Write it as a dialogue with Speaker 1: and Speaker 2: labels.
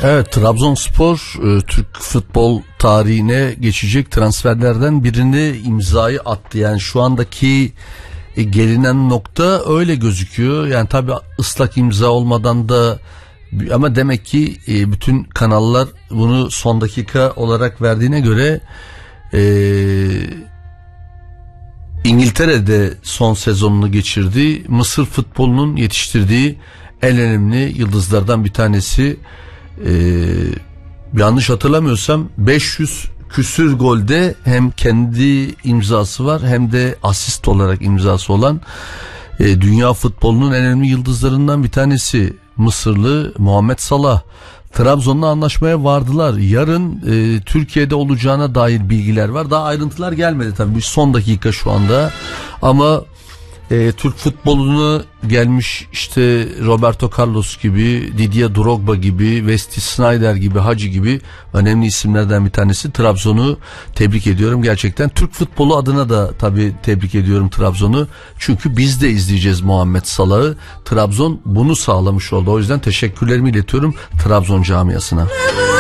Speaker 1: Evet, Trabzonspor Türk futbol tarihine geçecek transferlerden birini imzayı attı. Yani şu andaki gelinen nokta öyle gözüküyor. Yani tabii ıslak imza olmadan da, ama demek ki bütün kanallar bunu son dakika olarak verdiğine göre İngiltere'de son sezonunu geçirdi. Mısır futbolunun yetiştirdiği en önemli yıldızlardan bir tanesi. Yanlış hatırlamıyorsam 500 küsür golde hem kendi imzası var hem de asist olarak imzası olan dünya futbolunun en önemli yıldızlarından bir tanesi Mısırlı Muhammed Salah. Trabzon'la anlaşmaya vardılar. Yarın Türkiye'de olacağına dair bilgiler var. Daha ayrıntılar gelmedi tabii. Son dakika şu anda. Ama Türk futboluna gelmiş işte Roberto Carlos gibi, Didier Drogba gibi, Wesley Sneijder gibi, Hacı gibi önemli isimlerden bir tanesi. Trabzon'u tebrik ediyorum gerçekten. Türk futbolu adına da tabii tebrik ediyorum Trabzon'u. Çünkü biz de izleyeceğiz Muhammed Salah'ı. Trabzon bunu sağlamış oldu. O yüzden teşekkürlerimi iletiyorum Trabzon camiasına.